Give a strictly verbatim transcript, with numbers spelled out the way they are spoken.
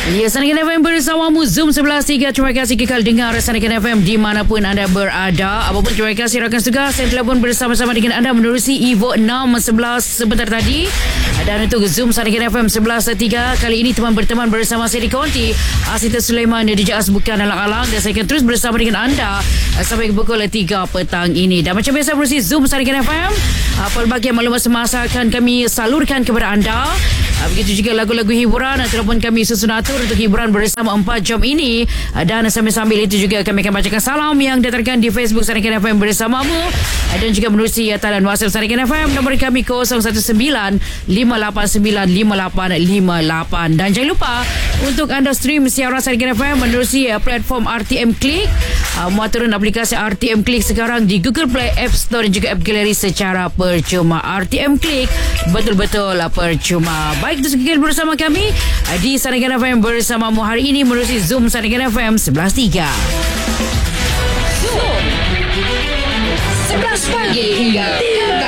Ya, Sanikan F M bersamamu Zoom sebelas tiga. Terima kasih kekal dengar Sanikan F M dimanapun anda berada. Apapun terima kasih rakan segar. Saya telah pun bersama-sama dengan anda menerusi Evo enam sebelas sebentar tadi. Dan untuk Zoom Sanikan F M sebelas tiga kali ini teman berteman bersama saya di Konti Asita Sulaiman dan D J Asbukan alang-alang. Dan saya akan terus bersama dengan anda sampai pukul tiga petang ini. Dan macam biasa menerusi Zoom Sanikan F M, pelbagai maklumat semasa akan kami salurkan kepada anda. Begitu juga lagu-lagu hiburan ataupun kami susun atur untuk hiburan bersama empat jam ini. Dan sambil-sambil itu juga kami akan bacakan salam yang datangkan di Facebook Sanikan F M bersamamu. Dan juga menerusi talian WhatsApp Sanikan F M. Nombor kami kosong satu sembilan lima lapan sembilan lima lapan lima lapan. Dan jangan lupa untuk anda stream siaran Sanikan F M menerusi platform R T M Click. Muat turun aplikasi R T M Click sekarang di Google Play, App Store dan juga App Gallery secara percuma. R T M Click betul-betul percuma. Baik, itu sekali bersama kami di Sanikan F M bersamamu hari ini menerusi Zoom Sanikan F M sebelas tiga.